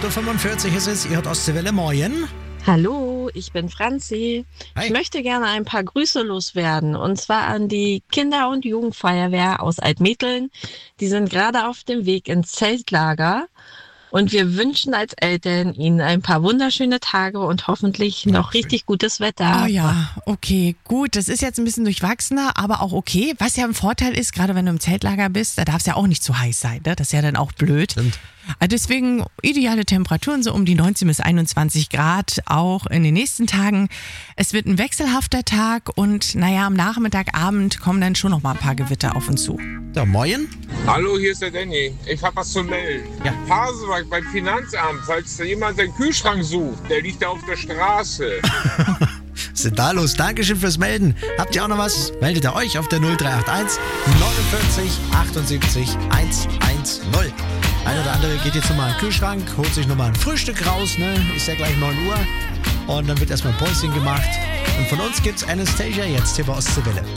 8.45 Uhr ist es, ihr hört Ostseewelle, Moin. Hallo, ich bin Franzi. Hi. Ich möchte gerne ein paar Grüße loswerden. Und zwar an die Kinder- und Jugendfeuerwehr aus Altmetteln. Die sind gerade auf dem Weg ins Zeltlager. Und wir wünschen als Eltern ihnen ein paar wunderschöne Tage und hoffentlich noch richtig gutes Wetter. Oh ja, okay, gut. Das ist jetzt ein bisschen durchwachsener, aber auch okay. Was ja ein Vorteil ist, gerade wenn du im Zeltlager bist, da darf es ja auch nicht zu heiß sein. Ne? Das ist ja dann auch blöd. Stimmt. Deswegen ideale Temperaturen so um die 19 bis 21 Grad auch in den nächsten Tagen. Es wird ein wechselhafter Tag und naja, am Nachmittag, Abend kommen dann schon noch mal ein paar Gewitter auf uns zu. Ja, Moin. Hallo, hier ist der Danny. Ich habe was zu melden. Ja. Pasewalk beim Finanzamt, falls da jemand seinen Kühlschrank sucht, der liegt da auf der Straße. Was ist denn da los? Dankeschön fürs Melden. Habt ihr auch noch was? Meldet ihr euch auf der 0381 49 78 110. Einer oder andere geht jetzt nochmal in den Kühlschrank, holt sich nochmal ein Frühstück raus, ne? Ist ja gleich 9 Uhr. Und dann wird erstmal ein Päuschen gemacht. Und von uns gibt's Anastasia jetzt hier bei Ostseewelle.